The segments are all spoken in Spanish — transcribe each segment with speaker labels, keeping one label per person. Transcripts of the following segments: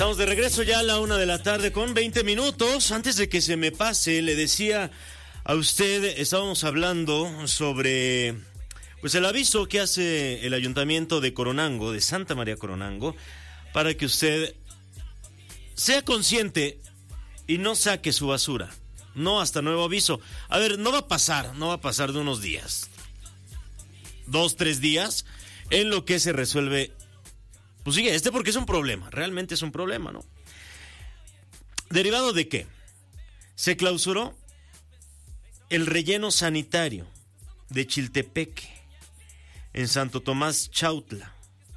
Speaker 1: Estamos de regreso ya a la 1:20 p.m. Antes de que se me pase, le decía a usted, estábamos hablando sobre pues el aviso que hace el Ayuntamiento de Coronango, de Santa María Coronango, para que usted sea consciente y no saque su basura. No, hasta nuevo aviso. A ver, no va a pasar de unos días. 2-3 días en lo que se resuelve. Pues sigue porque es un problema, realmente es un problema, ¿no? ¿Derivado de qué? Se clausuró el relleno sanitario de Chiltepeque, en Santo Tomás Chautla.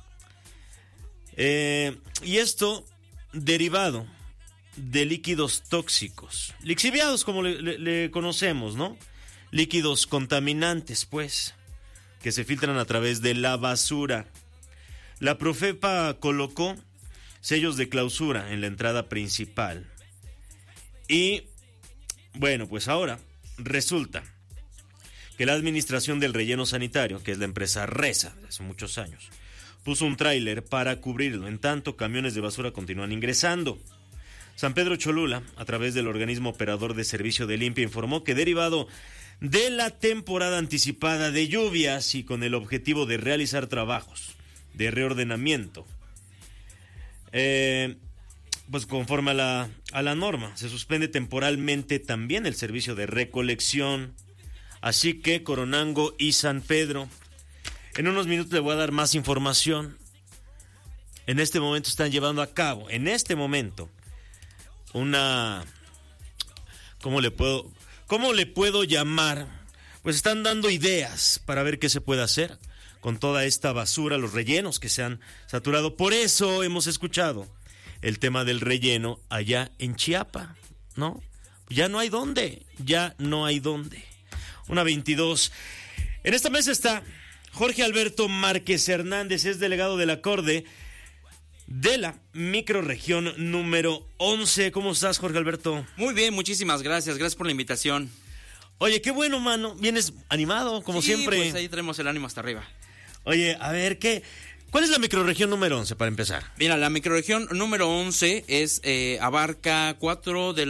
Speaker 1: Y esto derivado de líquidos tóxicos, lixiviados como le conocemos, ¿no? Líquidos contaminantes, pues, que se filtran a través de la basura. La Profepa colocó sellos de clausura en la entrada principal. Y, bueno, pues ahora resulta que la administración del relleno sanitario, que es la empresa Resa, de hace muchos años, puso un tráiler para cubrirlo. En tanto, camiones de basura continúan ingresando. San Pedro Cholula, a través del organismo operador de servicio de limpia, informó que derivado de la temporada anticipada de lluvias y con el objetivo de realizar trabajos de reordenamiento, pues conforme a la norma, se suspende temporalmente también el servicio de recolección. Así que Coronango y San Pedro, en unos minutos le voy a dar más información. En este momento están llevando a cabo, ¿cómo le puedo llamar? Pues están dando ideas para ver qué se puede hacer con toda esta basura, los rellenos que se han saturado. Por eso hemos escuchado el tema del relleno allá en Chiapa, ¿no? Ya no hay dónde. 1:22. En esta mesa está Jorge Alberto Márquez Hernández, es delegado del Acorde de la microrregión número 11. ¿Cómo estás, Jorge Alberto?
Speaker 2: Muy bien, muchísimas gracias. Gracias por la invitación.
Speaker 1: Oye, qué bueno, mano. Vienes animado, como siempre.
Speaker 2: Pues ahí tenemos el ánimo hasta arriba.
Speaker 1: Oye, a ver, ¿cuál es la microrregión número 11 para empezar?
Speaker 2: Mira, la microrregión número 11 abarca 4 de